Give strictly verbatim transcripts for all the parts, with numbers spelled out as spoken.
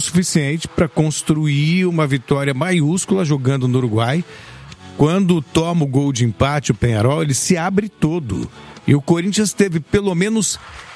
suficiente para construir uma vitória maiúscula jogando no Uruguai. Quando toma o gol de empate, o Peñarol, ele se abre todo. E o Corinthians teve pelo menos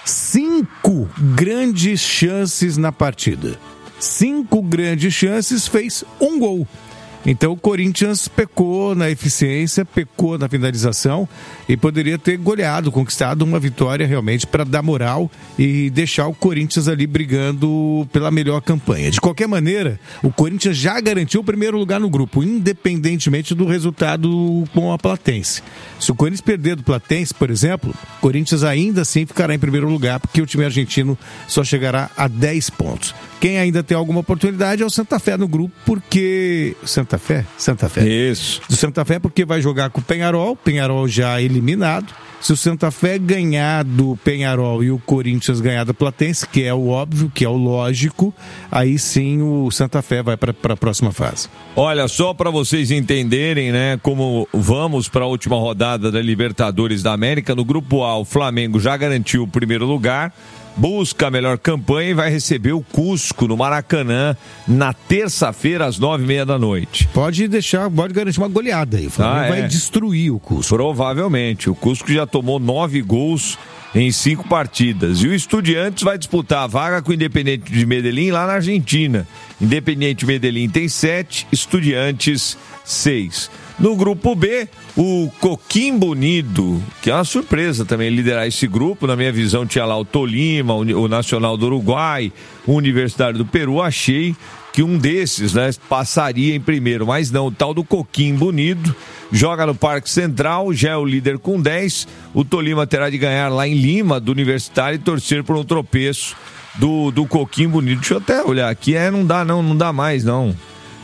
cinco grandes chances na partida. Cinco grandes chances, fez um gol. Então o Corinthians pecou na eficiência, pecou na finalização e poderia ter goleado, conquistado uma vitória realmente para dar moral e deixar o Corinthians ali brigando pela melhor campanha. De qualquer maneira, o Corinthians já garantiu o primeiro lugar no grupo, independentemente do resultado com a Platense. Se o Corinthians perder do Platense, por exemplo, o Corinthians ainda assim ficará em primeiro lugar, porque o time argentino só chegará a dez pontos. Quem ainda tem alguma oportunidade é o Santa Fé no grupo, porque... Santa Fé? Santa Fé. Isso. Do Santa Fé, porque vai jogar com o Peñarol, Peñarol já eliminado. Se o Santa Fé ganhar do Peñarol e o Corinthians ganhar do Platense, que é o óbvio, que é o lógico, aí sim o Santa Fé vai para a próxima fase. Olha, só para vocês entenderem, né, como vamos para a última rodada da Libertadores da América, no Grupo A, o Flamengo já garantiu o primeiro lugar, busca a melhor campanha e vai receber o Cusco no Maracanã na terça-feira às nove e meia da noite. Pode deixar, pode garantir uma goleada aí. O Flamengo ah, é. vai destruir o Cusco. Provavelmente. O Cusco já tomou nove gols em cinco partidas. E o Estudiantes vai disputar a vaga com o Independiente de Medellín lá na Argentina. Independiente de Medellín tem sete, Estudiantes seis. No grupo B, o Coquimbo Unido, que é uma surpresa também liderar esse grupo. Na minha visão tinha lá o Tolima, o Nacional do Uruguai, o Universitário do Peru. Achei que um desses, né, passaria em primeiro, mas não, o tal do Coquimbo Unido joga no Parque Central, já é o líder com dez. O Tolima terá de ganhar lá em Lima do Universitário e torcer por um tropeço do, do Coquimbo Unido. Deixa eu até olhar aqui, é, não dá não, não dá mais não.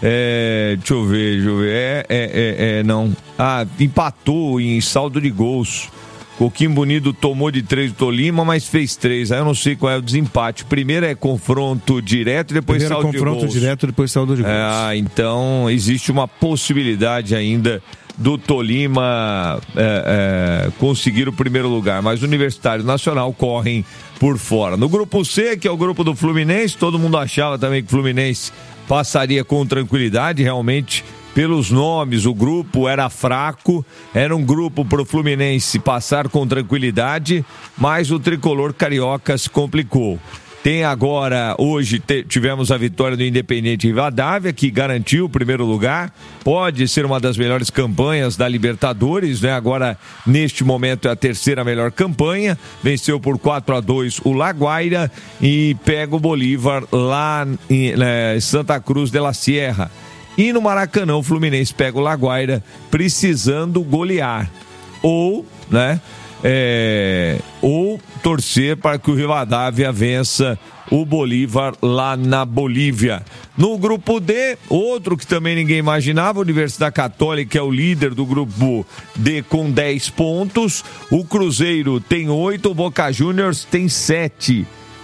É, deixa eu ver, deixa eu ver, é, é, é, é, não, ah, empatou em saldo de gols. Coquimbo Unido tomou de três do Tolima, mas fez três, aí eu não sei qual é o desempate. Primeiro é confronto direto, depois Primeiro saldo de gols. confronto direto, depois saldo de gols. Ah, então existe uma possibilidade ainda do Tolima é, é, conseguir o primeiro lugar, mas o Universitário Nacional correm por fora. No grupo C, que é o grupo do Fluminense, todo mundo achava também que o Fluminense passaria com tranquilidade, realmente, pelos nomes, o grupo era fraco, era um grupo para o Fluminense passar com tranquilidade, mas o tricolor carioca se complicou. Tem agora, hoje te, tivemos a vitória do Independiente Rivadavia, que garantiu o primeiro lugar, pode ser uma das melhores campanhas da Libertadores, né? Agora, neste momento, é a terceira melhor campanha, venceu por quatro a dois o Laguaira e pega o Bolívar lá em né, Santa Cruz de la Sierra. E no Maracanã, o Fluminense pega o Laguaira precisando golear, ou, né? É, ou torcer para que o Rivadavia vença o Bolívar lá na Bolívia. No grupo D, outro que também ninguém imaginava, a Universidade Católica é o líder do grupo D com dez pontos, o Cruzeiro tem oito, o Boca Juniors tem sete.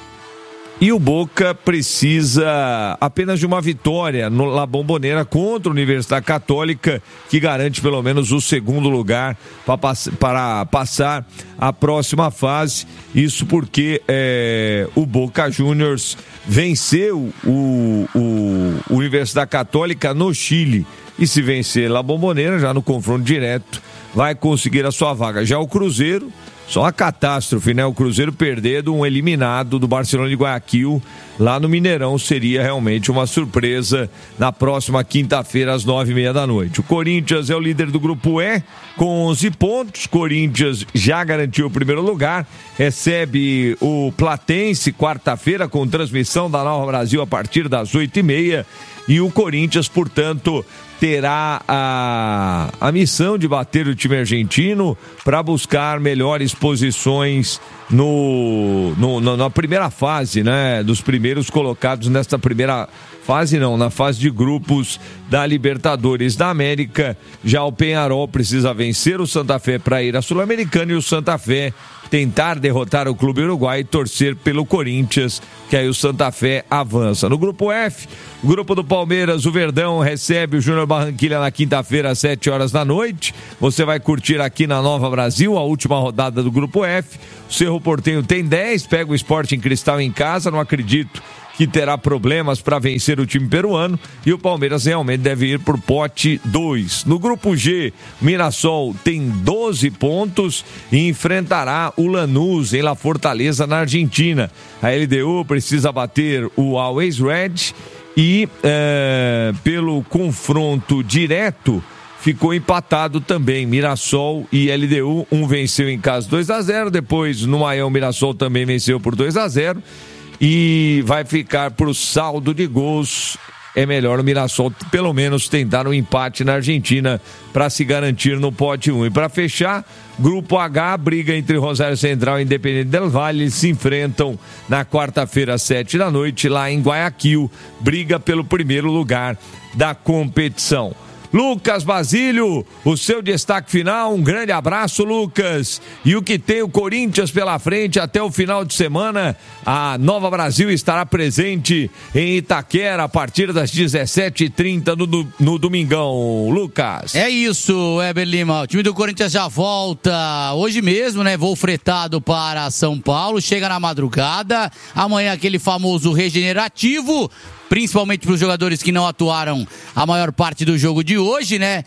E o Boca precisa apenas de uma vitória no La Bombonera contra a Universidade Católica, que garante pelo menos o segundo lugar para, pass- para passar a próxima fase. Isso porque é, o Boca Juniors venceu o, o Universidade Católica no Chile. E se vencer La Bombonera, já no confronto direto, vai conseguir a sua vaga. Já o Cruzeiro, só uma catástrofe, né? O Cruzeiro perder de um eliminado do Barcelona de Guayaquil lá no Mineirão seria realmente uma surpresa na próxima quinta-feira às nove e meia da noite. O Corinthians é o líder do grupo E com onze pontos. Corinthians já garantiu o primeiro lugar, recebe o Platense quarta-feira com transmissão da Nova Brasil a partir das oito e meia. E o Corinthians, portanto, terá a, a missão de bater o time argentino para buscar melhores posições no, no, no, na primeira fase, né? Dos primeiros colocados nesta primeira fase, não, na fase de grupos da Libertadores da América. Já o Peñarol precisa vencer o Santa Fé para ir à Sul-Americana e o Santa Fé tentar derrotar o Clube Uruguai e torcer pelo Corinthians, que aí o Santa Fé avança. No grupo F, o grupo do Palmeiras, o Verdão recebe o Júnior Barranquilla na quinta-feira às sete horas da noite. Você vai curtir aqui na Nova Brasil a última rodada do grupo F. O Cerro Porteño tem dez, pega o Sporting Cristal em casa, não acredito que terá problemas para vencer o time peruano, e o Palmeiras realmente deve ir por pote dois. No grupo G, Mirassol tem doze pontos e enfrentará o Lanús em La Fortaleza, na Argentina. A L D U precisa bater o Always Red e é, pelo confronto direto ficou empatado também, Mirassol e L D U. Um venceu em casa dois a zero, depois no Maião Mirassol também venceu por dois a zero e vai ficar por saldo de gols. É melhor o Mirassol pelo menos tentar um empate na Argentina para se garantir no pote um. E para fechar, grupo H, briga entre Rosário Central e Independente del Valle. Eles se enfrentam na quarta-feira às sete da noite lá em Guayaquil. Briga pelo primeiro lugar da competição. Lucas Basílio, o seu destaque final, um grande abraço, Lucas. E o que tem o Corinthians pela frente até o final de semana, a Nova Brasil estará presente em Itaquera a partir das dezessete e trinta no, no domingão, Lucas. É isso, Weber Lima, o time do Corinthians já volta hoje mesmo, né, voo fretado para São Paulo, chega na madrugada, amanhã aquele famoso regenerativo, principalmente para os jogadores que não atuaram a maior parte do jogo de hoje, né?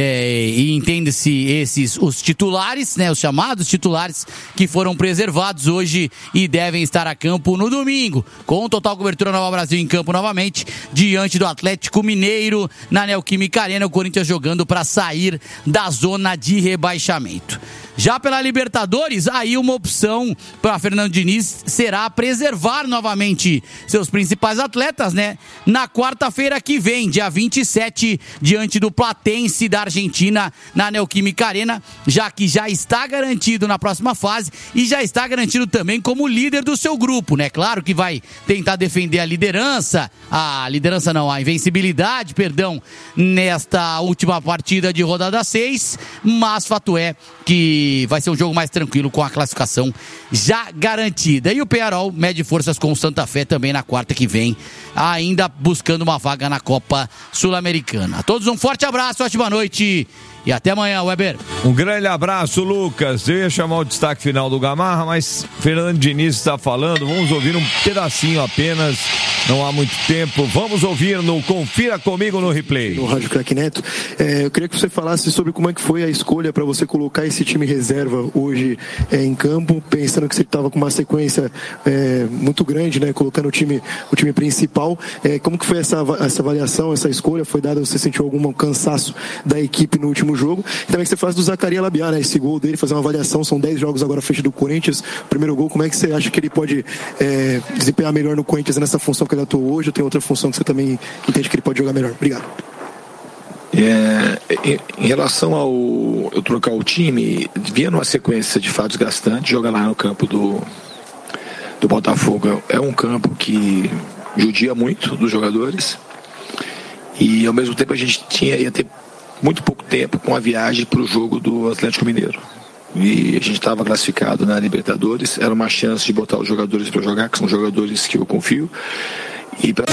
É, e entende-se esses, os titulares, né? Os chamados titulares que foram preservados hoje e devem estar a campo no domingo, com total cobertura Nova Brasil em campo novamente, diante do Atlético Mineiro, na Neoquímica Arena, o Corinthians jogando para sair da zona de rebaixamento. Já pela Libertadores, aí uma opção para Fernando Diniz será preservar novamente seus principais atletas, né? Na quarta-feira que vem, dia vinte e sete, diante do Platense da Argentina, na Neoquímica Arena, já que já está garantido na próxima fase e já está garantido também como líder do seu grupo, né? Claro que vai tentar defender a liderança, a liderança não, a invencibilidade, perdão, nesta última partida de rodada seis, mas fato é que vai ser um jogo mais tranquilo com a classificação já garantida. E o Peñarol mede forças com o Santa Fé também na quarta que vem, ainda buscando uma vaga na Copa Sul-Americana. A todos um forte abraço, ótima noite e até amanhã, Weber. Um grande abraço, Lucas. Eu ia chamar o destaque final do Gamarra, mas Fernando Diniz está falando. Vamos ouvir um pedacinho apenas, não há muito tempo. Vamos ouvir no Confira Comigo no Replay. No Rádio Craque Neto, é, eu queria que você falasse sobre como é que foi a escolha para você colocar esse time reserva hoje é, em campo, pensando que você estava com uma sequência é, muito grande, né, colocando o time, o time principal. É, como que foi essa, essa avaliação, essa escolha? Foi dada, você sentiu algum cansaço da equipe no último jogo? E também que você falasse do Zacarias Labiá, né, esse gol dele, fazer uma avaliação, são dez jogos agora fecho do Corinthians, primeiro gol, como é que você acha que ele pode é, desempenhar melhor no Corinthians nessa função que ele atuou hoje, ou tem outra função que você também entende que ele pode jogar melhor? Obrigado. É, em, em relação ao eu trocar o time, vinha numa sequência de fatos desgastante, jogar lá no campo do, do Botafogo é um campo que judia muito dos jogadores e ao mesmo tempo a gente tinha, ia ter muito pouco tempo com a viagem para o jogo do Atlético Mineiro. E a gente estava classificado na Libertadores, era uma chance de botar os jogadores para jogar, que são jogadores que eu confio. E pra...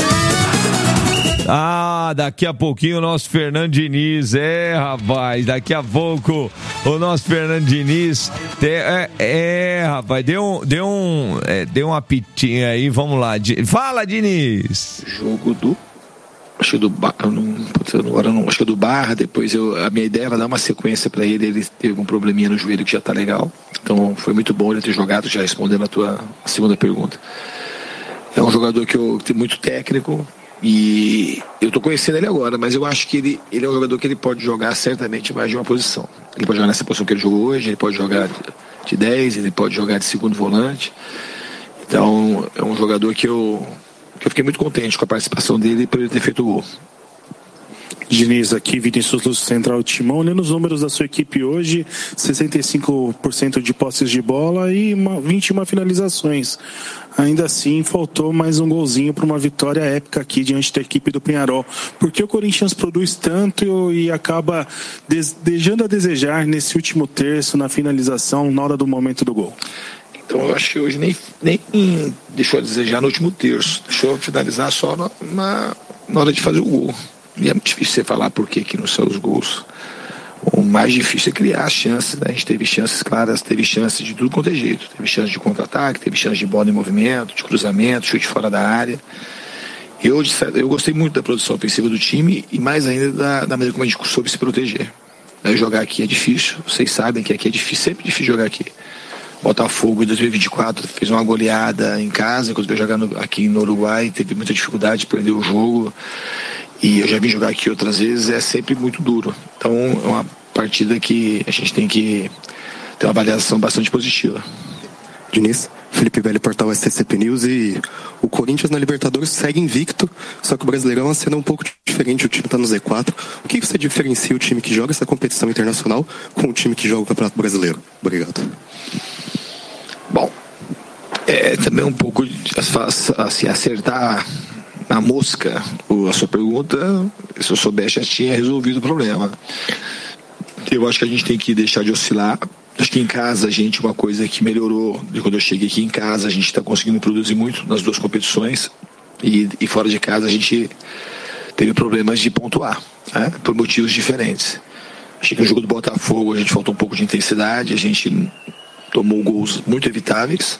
Ah, daqui a pouquinho o nosso Fernando Diniz, é rapaz, daqui a pouco o nosso Fernando Diniz, tem, é, é rapaz, deu um, deu um, é, deu um apitinho aí, vamos lá, fala Diniz. Jogo do Acho que do Barra, não, agora não, acho que do Barra, depois eu, a minha ideia era dar uma sequência para ele, ele teve um probleminha no joelho que já tá legal, então foi muito bom ele ter jogado, já respondendo a tua segunda pergunta. É um jogador que eu tenho muito técnico e eu tô conhecendo ele agora, mas eu acho que ele, ele é um jogador que ele pode jogar certamente mais de uma posição. Ele pode jogar nessa posição que ele jogou hoje, ele pode jogar de dez, ele pode jogar de segundo volante, então é um jogador que eu que eu fiquei muito contente com a participação dele por ele ter feito o gol. Diniz, aqui, Vinícius Lúcio, Central Timão. Olhando os números da sua equipe hoje, sessenta e cinco por cento de posses de bola e uma, vinte e uma finalizações. Ainda assim, faltou mais um golzinho para uma vitória épica aqui diante da equipe do Peñarol. Por que o Corinthians produz tanto e acaba des, deixando a desejar nesse último terço, na finalização, na hora do momento do gol? Então eu acho que hoje nem, nem deixou a desejar no último terço, deixou finalizar só na, na, na hora de fazer o gol. E é muito difícil você falar por que que não são os gols. O mais difícil é criar as chances, né? A gente teve chances claras, teve chances de tudo quanto é jeito. Teve chance de contra-ataque, teve chance de bola em movimento, de cruzamento, chute fora da área. Eu, eu gostei muito da produção ofensiva do time e mais ainda da, da maneira como a gente soube se proteger. Jogar aqui é difícil, vocês sabem que aqui é difícil, sempre difícil jogar aqui. Botafogo em dois mil e vinte e quatro fez uma goleada em casa, quando veio jogar no, aqui no Uruguai, teve muita dificuldade de perder o jogo. E eu já vim jogar aqui outras vezes, é sempre muito duro. Então é uma partida que a gente tem que ter uma avaliação bastante positiva. Diniz, Felipe Velho, portal S C P News. E o Corinthians na Libertadores segue invicto, só que o Brasileirão é uma cena um pouco diferente, o time está no Z quatro. O que você diferencia o time que joga essa competição internacional com o time que joga o Campeonato Brasileiro? Obrigado. Bom, é também um pouco de assim, acertar na mosca a sua pergunta. Se eu soubesse, já tinha resolvido o problema. Eu acho que a gente tem que deixar de oscilar. Acho que em casa a gente, uma coisa que melhorou de quando eu cheguei aqui em casa, a gente está conseguindo produzir muito nas duas competições, e, e fora de casa a gente teve problemas de pontuar, né? Por motivos diferentes. Achei que no jogo do Botafogo a gente faltou um pouco de intensidade, a gente tomou gols muito evitáveis,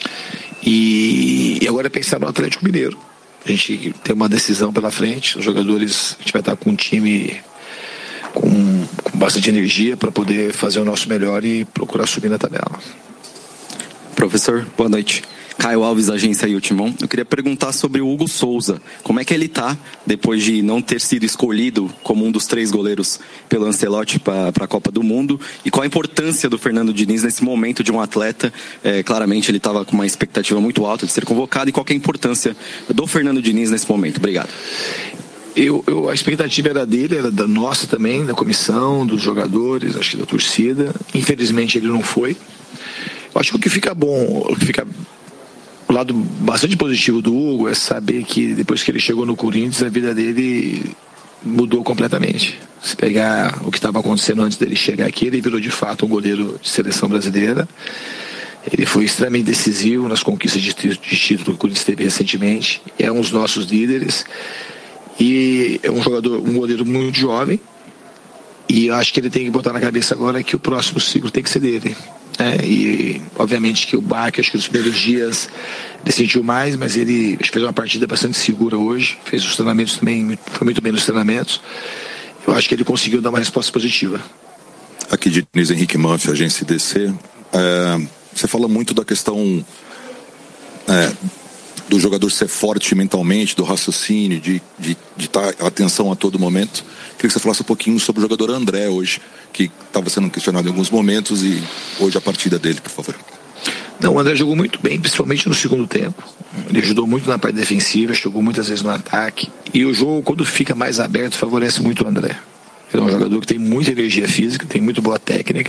e, e agora é pensar no Atlético Mineiro. A gente tem uma decisão pela frente, os jogadores, a gente vai estar com um time com, com bastante energia para poder fazer o nosso melhor e procurar subir na tabela. Professor, boa noite. Caio Alves, agência Timon. Eu queria perguntar sobre o Hugo Souza. Como é que ele está depois de não ter sido escolhido como um dos três goleiros pelo Ancelotti para a Copa do Mundo? E qual a importância do Fernando Diniz nesse momento de um atleta? É, claramente ele estava com uma expectativa muito alta de ser convocado. E qual que é a importância do Fernando Diniz nesse momento? Obrigado. Eu, eu, a expectativa era dele, era da nossa também, da comissão, dos jogadores, acho que da torcida. Infelizmente ele não foi. Eu acho que o que fica bom, o que fica... O lado bastante positivo do Hugo é saber que depois que ele chegou no Corinthians, a vida dele mudou completamente. Se pegar o que estava acontecendo antes dele chegar aqui, ele virou de fato um goleiro de seleção brasileira. Ele foi extremamente decisivo nas conquistas de título que o Corinthians teve recentemente. É um dos nossos líderes. E é um jogador, um goleiro muito jovem. E eu acho que ele tem que botar na cabeça agora que o próximo ciclo tem que ser dele. É, e obviamente que o Bach, acho que nos primeiros dias ele sentiu mais, mas ele acho que fez uma partida bastante segura hoje, fez os treinamentos também, foi muito bem nos treinamentos. Eu acho que ele conseguiu dar uma resposta positiva. Aqui de Diniz Henrique Manfi, agência D C. É, você fala muito da questão é, do jogador ser forte mentalmente, do raciocínio, de de, de estar atenção a todo momento. Queria que você falasse um pouquinho sobre o jogador André hoje, que estava sendo questionado em alguns momentos, e hoje a partida dele, por favor. Não, o André jogou muito bem, principalmente no segundo tempo. Ele ajudou muito na parte defensiva, jogou muitas vezes no ataque. E o jogo, quando fica mais aberto, favorece muito o André. Ele é um jogador que tem muita energia física, tem muito boa técnica.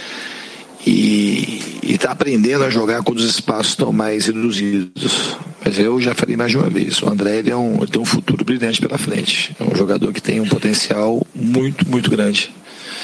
E está aprendendo a jogar quando os espaços estão mais reduzidos. Mas eu já falei mais de uma vez, o André ele é um, ele tem um futuro brilhante pela frente. É um jogador que tem um potencial muito, muito grande.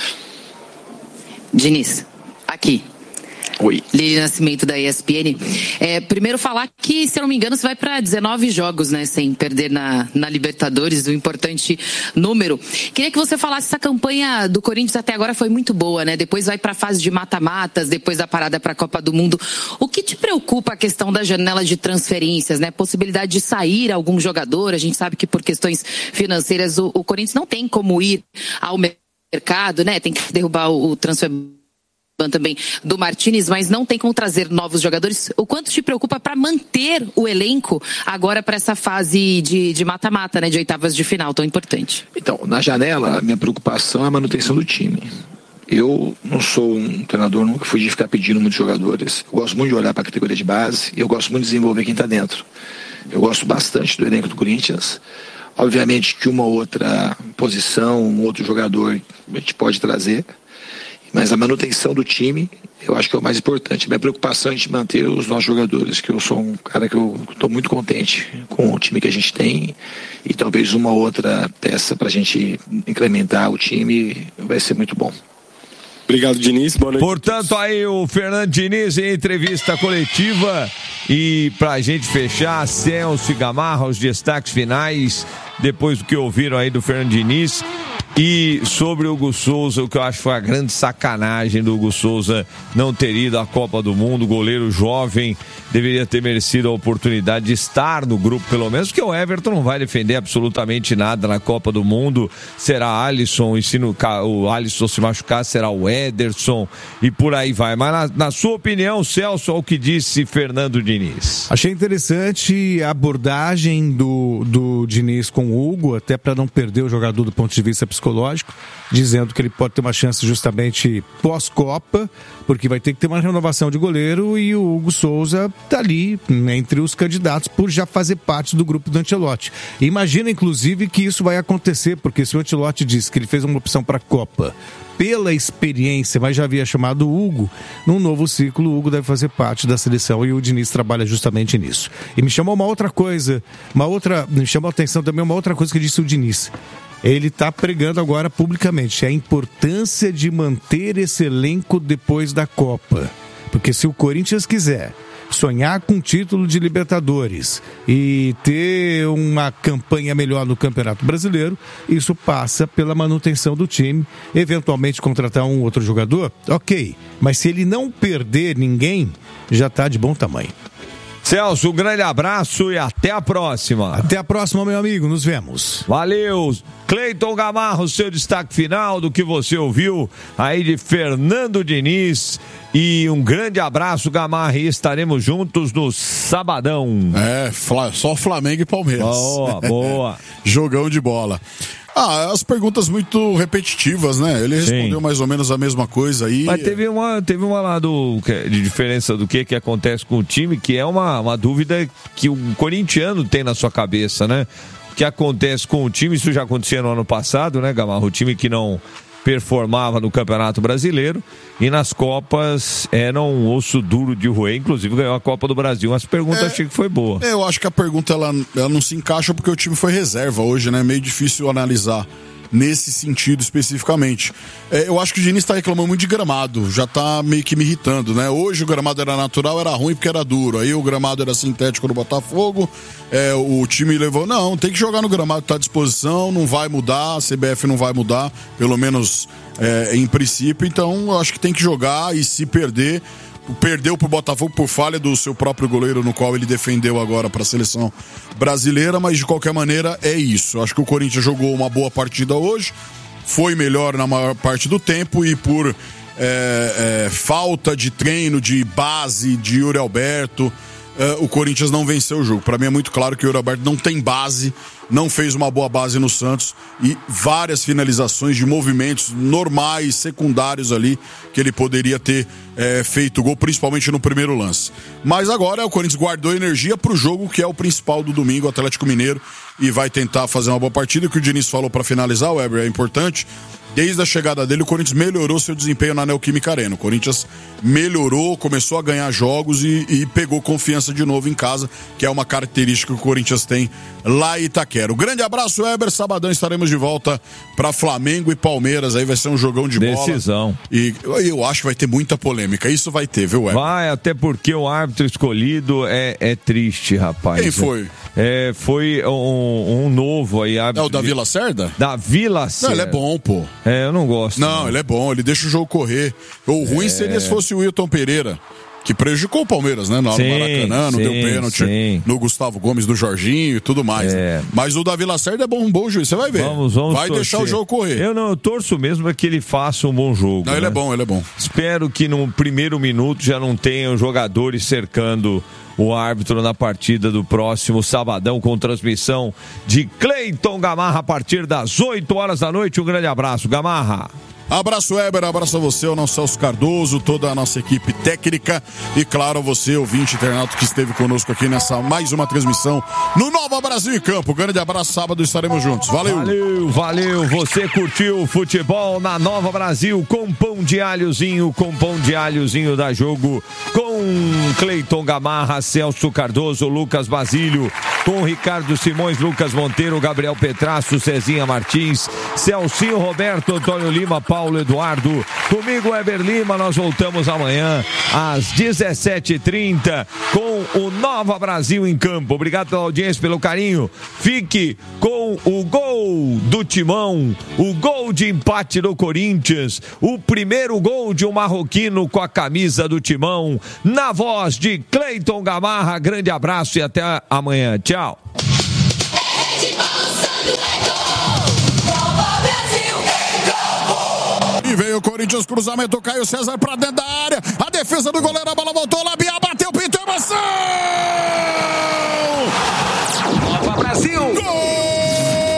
Diniz, aqui. Oi. Lili Nascimento da E S P N. É, primeiro falar que, se eu não me engano, você vai para dezenove jogos, né, sem perder na, na Libertadores, um importante número. Queria que você falasse, essa campanha do Corinthians até agora foi muito boa, né? Depois vai para a fase de mata-matas, depois da parada para a Copa do Mundo. O que te preocupa a questão da janela de transferências, né? Possibilidade de sair algum jogador. A gente sabe que por questões financeiras o, o Corinthians não tem como ir ao mercado, né? Tem que derrubar o, o transfer também do Martínez, mas não tem como trazer novos jogadores. O quanto te preocupa para manter o elenco agora para essa fase de, de mata-mata, né, de oitavas de final tão importante? Então, na janela, a minha preocupação é a manutenção do time. Eu não sou um treinador, nunca fui de ficar pedindo muitos jogadores. Eu gosto muito de olhar para a categoria de base e eu gosto muito de desenvolver quem está dentro. Eu gosto bastante do elenco do Corinthians. Obviamente que uma outra posição, um outro jogador a gente pode trazer. Mas a manutenção do time, eu acho que é o mais importante. Minha preocupação é de manter os nossos jogadores, que eu sou um cara que eu estou muito contente com o time que a gente tem, e talvez uma outra peça para a gente incrementar o time vai ser muito bom. Obrigado, Diniz. Boa noite. Portanto, aí o Fernando Diniz em entrevista coletiva. E pra gente fechar, Celso e Gamarra, os destaques finais, depois do que ouviram aí do Fernando Diniz. E sobre o Hugo Souza, o que eu acho que foi a grande sacanagem do Hugo Souza não ter ido à Copa do Mundo, goleiro jovem, deveria ter merecido a oportunidade de estar no grupo, pelo menos, porque o Everton não vai defender absolutamente nada na Copa do Mundo, será Alisson, e se no, o Alisson se machucar, será o Ederson, e por aí vai. Mas na, na sua opinião, Celso, o que disse Fernando Diniz? Achei interessante a abordagem do, do Diniz com o Hugo, até para não perder o jogador do ponto de vista psicológico, dizendo que ele pode ter uma chance justamente pós-Copa, porque vai ter que ter uma renovação de goleiro, e o Hugo Souza está ali entre os candidatos por já fazer parte do grupo do Ancelotti. Imagina, inclusive, que isso vai acontecer, porque se o Ancelotti disse que ele fez uma opção para a Copa pela experiência, mas já havia chamado o Hugo, num novo ciclo o Hugo deve fazer parte da seleção, e o Diniz trabalha justamente nisso. E me chamou uma outra coisa, uma outra, me chamou a atenção também uma outra coisa que disse o Diniz. Ele está pregando agora publicamente a importância de manter esse elenco depois da Copa. Porque se o Corinthians quiser sonhar com o título de Libertadores e ter uma campanha melhor no Campeonato Brasileiro, isso passa pela manutenção do time, eventualmente contratar um outro jogador, ok, mas se ele não perder ninguém, já está de bom tamanho. Celso, um grande abraço e até a próxima. Até a próxima, meu amigo, nos vemos. Valeu. Cleiton Gamarra, o seu destaque final do que você ouviu aí de Fernando Diniz. E um grande abraço, Gamarra, e estaremos juntos no sabadão. É, só Flamengo e Palmeiras. Boa, boa. Jogão de bola. Ah, as perguntas muito repetitivas, né? Ele respondeu Sim. mais ou menos a mesma coisa aí. Mas teve uma, teve uma lá do, de diferença do que, que acontece com o time, que é uma, uma dúvida que o corintiano tem na sua cabeça, né? O que acontece com o time, isso já acontecia no ano passado, né, Gamarra? O time que não performava no Campeonato Brasileiro e nas Copas era um osso duro de roer, inclusive ganhou a Copa do Brasil. As perguntas é, achei que foi boa. Eu acho que a pergunta ela, ela não se encaixa porque o time foi reserva hoje, né? Meio difícil analisar nesse sentido especificamente. É, eu acho que o Diniz está reclamando muito de gramado, já está meio que me irritando, né? Hoje o gramado era natural, era ruim porque era duro, aí o gramado era sintético no Botafogo, é, o time levou, não, tem que jogar no gramado, está à disposição, não vai mudar, a C B F não vai mudar, pelo menos é, em princípio, então eu acho que tem que jogar, e se perder, perdeu pro Botafogo por falha do seu próprio goleiro, no qual ele defendeu agora para a seleção brasileira, mas de qualquer maneira é isso. Acho que o Corinthians jogou uma boa partida hoje, foi melhor na maior parte do tempo, e por é, é, falta de treino, de base de Yuri Alberto, é, o Corinthians não venceu o jogo. Para mim é muito claro que o Yuri Alberto não tem base, não fez uma boa base no Santos, e várias finalizações de movimentos normais, secundários ali, que ele poderia ter é, feito gol, principalmente no primeiro lance. Mas agora o Corinthians guardou energia pro jogo que é o principal do domingo, o Atlético Mineiro, e vai tentar fazer uma boa partida. O que o Diniz falou para finalizar, o Weber, é importante. Desde a chegada dele, o Corinthians melhorou seu desempenho na Neoquímica Arena. O Corinthians melhorou, começou a ganhar jogos e, e pegou confiança de novo em casa, que é uma característica que o Corinthians tem lá em Itaquera. Um grande abraço, Weber. Sabadão estaremos de volta para Flamengo e Palmeiras. Aí vai ser um jogão de bola. Decisão. E eu acho que vai ter muita polêmica. Isso vai ter, viu, Weber? Vai, até porque o árbitro escolhido é, é triste, rapaz. Quem foi? É, foi um, um novo aí. É o Davi Lacerda? Davi Lacerda. Não, ele é bom, pô. É, eu não gosto. Não, não, ele é bom, ele deixa o jogo correr. O ruim é... seria se fosse o Wilton Pereira, que prejudicou o Palmeiras, né? No sim, Maracanã, não sim, deu pênalti sim. no Gustavo Gomes, do Jorginho e tudo mais. É. Né? Mas o Davi Lacerda é bom, um bom juiz, você vai ver. Vamos, vamos vai torcer. Deixar o jogo correr. Eu não, eu torço mesmo para que ele faça um bom jogo. Não, né? ele é bom, ele é bom. Espero que no primeiro minuto já não tenham jogadores cercando o árbitro na partida do próximo sabadão, com transmissão de Cleiton Gamarra a partir das oito horas da noite. Um grande abraço, Gamarra. Abraço, Weber, abraço a você, o nosso Celso Cardoso, toda a nossa equipe técnica e, claro, a você, ouvinte internauta que esteve conosco aqui nessa mais uma transmissão no Nova Brasil em Campo. Grande abraço, sábado estaremos juntos. Valeu! Valeu, valeu. Você curtiu o futebol na Nova Brasil com pão de alhozinho, com pão de alhozinho da Jogo, com Cleiton Gamarra, Celso Cardoso, Lucas Basílio, com Ricardo Simões, Lucas Monteiro, Gabriel Petrasso, Cezinha Martins, Celcinho Roberto, Antônio Lima, Paulo Eduardo, comigo Weber Lima. Nós voltamos amanhã às dezessete e trinta com o Nova Brasil em Campo. Obrigado pela audiência, pelo carinho. Fique com o Gol gol do Timão, o gol de empate do Corinthians, o primeiro gol de um marroquino com a camisa do Timão, na voz de Cleiton Gamarra. Grande abraço e até amanhã. Tchau. E veio o Corinthians, cruzamento, Caio César pra dentro da área, a defesa do goleiro, a bola voltou, Labiá bateu, pintou, emoção!